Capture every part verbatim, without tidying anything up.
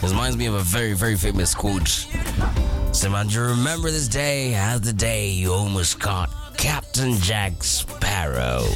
reminds me of a very, very famous quote. So, man, you remember this day as the day you almost caught Captain Jack Sparrow.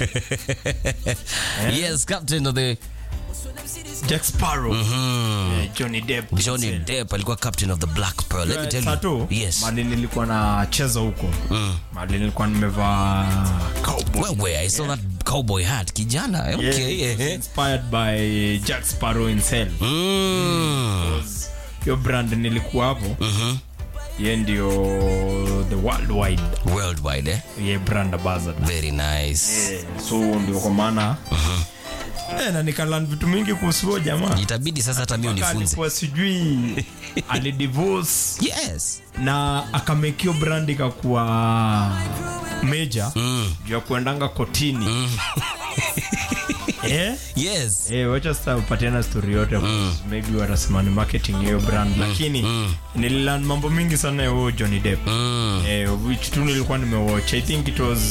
Yes, Captain of the Jack Sparrow. Mm-hmm. Yeah, Johnny Depp. Johnny Depp alikuwa captain of the Black Pearl. Let me tell Sato, you. Yes. Mali nilikuwa na cheza huko. Mm. Mali nilikuwa nimevaa cowboy. Well, where I saw yeah. that cowboy hat, kijana. Okay, yeah. yeah. Inspired by Jack Sparrow himself. Mm. Your brand nilikuwa hapo. Mhm. Yeye ndio the worldwide. Worldwide, eh? Yeah, brand ambassador. Very nice. Yeah. So ndio kwa maana. Mhm. Eh, na nikalan vitu mingi kuhusu jamaa. Itabidi sasa hata mimi unifunze. Alikuwa sijui ali divorce. Yes. Na akamekio brand ikakuwa major. Mm. Ya kuendanga kotini. Mm. Eh? Yes. Eh, wacha sasa upatiana story yote mm. maybe watasimani marketing hiyo brand mm. lakini mm. nililearn mambo mingi sana ya Johnny Depp. Mm. Eh, which tu nilikuwa nimewatch. I think it was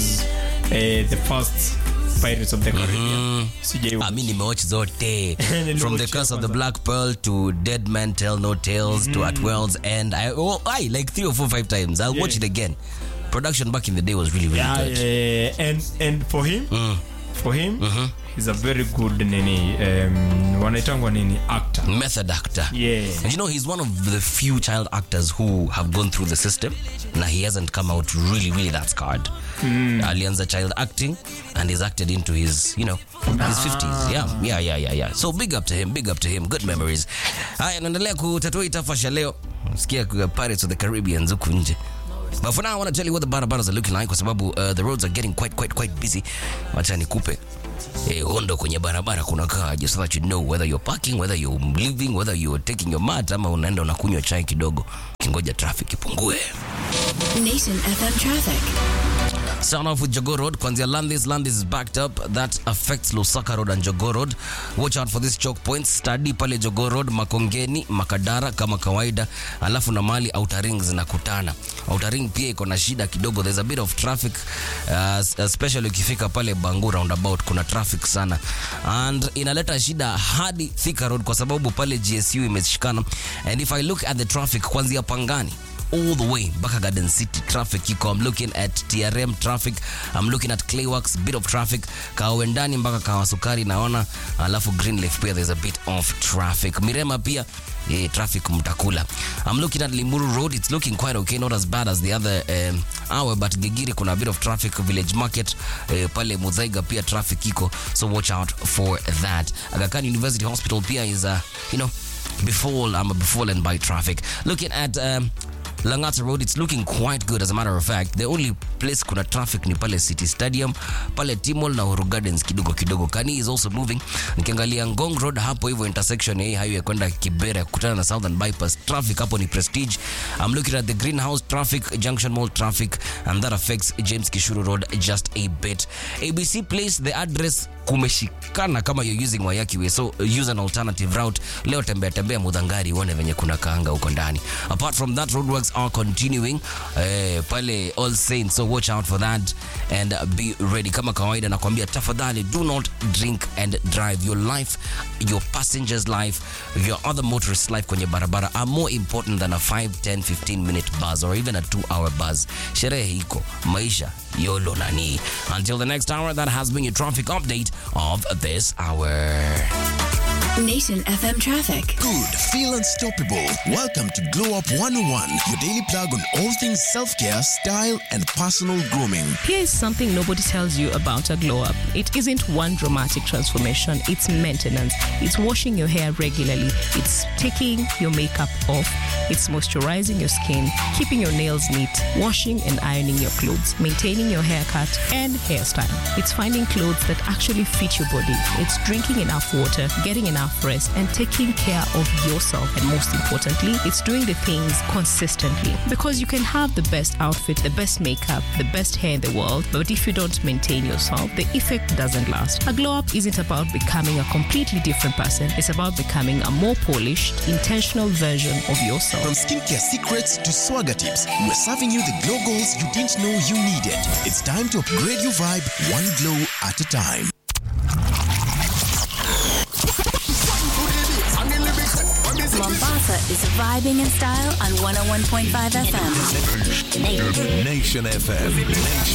uh, the first Pirates of the Caribbean. Mm-hmm. Sijai. I mean, nimewatch zote. From the Curse of the Black Pearl to Dead Man Tell No Tales mm-hmm. to At World's End. I oh, I like three or four five times. I'll yeah. watch it again. Production back in the day was really really yeah, good. Yeah, and and for him, mm. for him, mm-hmm. he's a very good nini um wanaitangwa nini actor. Method actor. Yeah. And you know, he's one of the few child actors who have gone through the system. Now he hasn't come out really really that scarred. Mm. Alianza child acting and he's acted into his, you know, his fifties. Yeah, yeah, yeah, yeah, yeah. So big up to him, big up to him. Good memories. Haya, naendelea kutatua itafasha leo. Sikia Pirates of the Caribbean zuku nje. But for now, I want to tell you what the barabaras are looking like kwa sababu uh, the roads are getting quite quite quite busy. Wacha nikupe eh hondo kwenye barabara kunakaa just so that you know whether you're parking, whether you're leaving, whether you're taking your mat ama unaenda unakunywa chai kidogo kingoja traffic ipungue. Nation F M traffic. Start off with Jogoo Road. Kwanzia Landis. Landis is backed up. That affects Lusaka Road and Jogoo Road. Watch out for these choke points. Study pale Jogoo Road, Makongeni, Makadara kama kawaida. Alafu na mali Outer Ring zinakutana. Outer Ring pia iko na shida kidogo. There's a bit of traffic, uh, especially ukifika pale Bangu roundabout kuna traffic sana. And inaleta shida hadi Thika Road kwa sababu pale G S U imeshikana. And if I look at the traffic kwanzia Pangani all the way Baka Garden City traffic iko. I'm looking at T R M traffic, I'm looking at Clayworks, bit of traffic. Kawendani mpaka Kawasukari naona, alafu Greenleaf pia there's a bit of traffic. Mirema pia yeah, traffic mtakula. I'm looking at Limuru Road, it's looking quite okay, not as bad as the other um, hour, but Gigiri kuna a bit of traffic. Village Market uh, pale Muthaiga pia traffic iko, so watch out for that. Aga Khan University Hospital pia is uh, you know befall I'm befallen by traffic. Looking at um, Langata Road, it's looking quite good. As a matter of fact, the only place kuna traffic ni pale City Stadium, pale Timol na Uhuru Gardens kidogo kidogo. Kani is also moving. Nikiangalia Ngong Road hapo hivyo intersection hii highway kwenda Kibera kukutana na Southern Bypass, traffic hapo ni Prestige. I'm looking at the Greenhouse traffic, Junction Mall traffic, and that affects James Kishuru Road just a bit. A B C Place, the address kumeshikana kama you're using Wayaki Way, so use an alternative route. Leo tembea tembea Mudhangari uone venye kuna kaanga huko ndani. Apart from that, roadworks are continuing eh, pale All Saints, so watch out for that and uh, be ready. Kama kawaida nakwambia tafadhali do not drink and drive. Your life, your passenger's life, your other motorist's life kwenye barabara are more important than a five, ten, fifteen minute buzz or even a two hour buzz. Sherehe iko, maisha yolo nani. Until the next hour, that has been your traffic update of this hour. Nation F M traffic. Good, feel unstoppable. Welcome to Glow Up one oh one, your daily plug on all things self-care, style, and personal grooming. Here is something nobody tells you about a Glow Up. It isn't one dramatic transformation. It's maintenance. It's washing your hair regularly. It's taking your makeup off. It's moisturizing your skin, keeping your nails neat, washing and ironing your clothes, maintaining your haircut and hairstyle. It's finding clothes that actually fit your body. It's drinking enough water, getting enough rest, and taking care of yourself. And most importantly, it's doing the things consistently. Because you can have the best outfit, the best makeup, the best hair in the world, but if you don't maintain yourself, the effect doesn't last. A glow up isn't about becoming a completely different person. It's about becoming a more polished, intentional version of yourself. From skincare secrets to swagger tips, we're serving you the glow goals you didn't know you needed. It's time to upgrade your vibe one glow at a time. Mombasa is vibing in style on one oh one point five F M. Nation F M. Nation